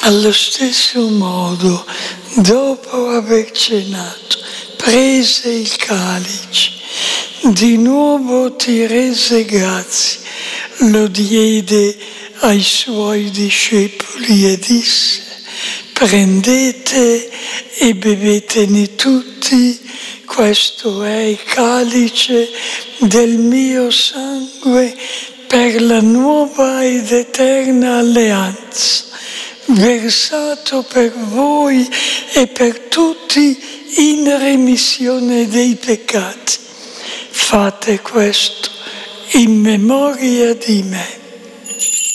Allo stesso modo, dopo aver cenato, prese il calice, di nuovo ti rese grazie, lo diede ai suoi discepoli e disse: prendete e bevetene tutti, questo è il calice del mio sangue per la nuova ed eterna alleanza, versato per voi e per tutti in remissione dei peccati. Fate questo in memoria di me.